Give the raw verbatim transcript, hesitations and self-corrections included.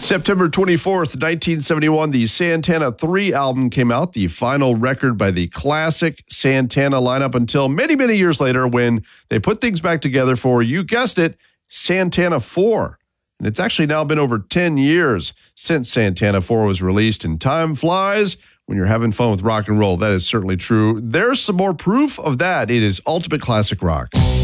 September twenty-fourth, nineteen seventy-one, the Santana three album came out, the final record by the classic Santana lineup until many, many years later when they put things back together for, you guessed it, Santana four. And it's actually now been over ten years since Santana four was released, and time flies when you're having fun with rock and roll. That is certainly true. There's some more proof of that. It is Ultimate Classic Rock.